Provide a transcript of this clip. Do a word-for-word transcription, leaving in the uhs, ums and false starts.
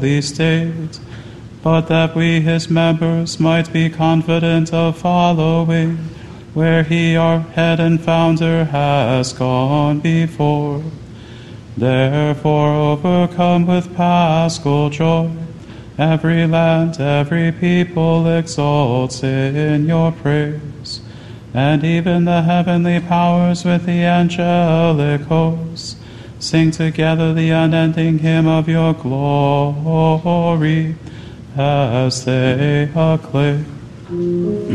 state, but that we his members might be confident of following where he, our head and founder, has gone before. Therefore, overcome with paschal joy, every land, every people exalts in your praise, and even the heavenly powers with the angelic hosts sing together the unending hymn of your glory as they acclaim.